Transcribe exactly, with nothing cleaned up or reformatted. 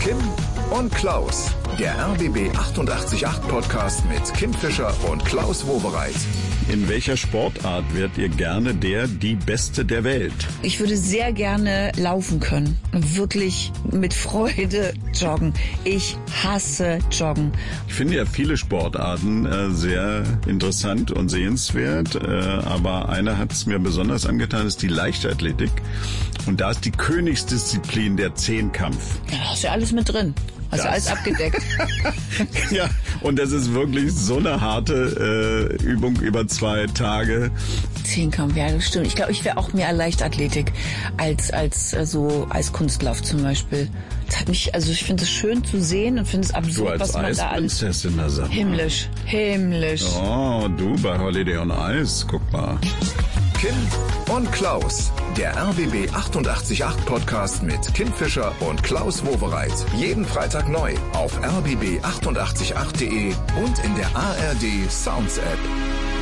Kim und Klaus, der R B B achtundachtzig Komma acht Podcast mit Kim Fischer und Klaus Wowereit. In welcher Sportart wärt ihr gerne der, die Beste der Welt? Ich würde sehr gerne laufen können. Wirklich mit Freude joggen. Ich hasse Joggen. Ich finde ja viele Sportarten äh, sehr interessant und sehenswert, äh, aber eine hat es mir besonders angetan, ist die Leichtathletik. Und da ist die Königsdisziplin der Zehnkampf. Ja, da hast du ja alles mit drin. Hast du alles abgedeckt. Ja, und das ist wirklich so eine harte äh, Übung über zwei Tage. Zehnkampf, ja, das stimmt. Ich glaube, ich wäre auch mehr Leichtathletik als als äh, so Eiskunstlauf zum Beispiel. Das hat mich, also ich finde es schön zu sehen und finde es absurd, was man da alles. Eisprinzessin, da sagt man. Himmlisch, himmlisch. Oh, du bei Holiday on Ice, guck mal. Kim und Klaus, der R B B achtundachtzig Komma acht Podcast mit Kim Fischer und Klaus Wowereit. Jeden Freitag neu auf r b b achtundachtzig Komma acht punkt de und in der A R D Sounds App.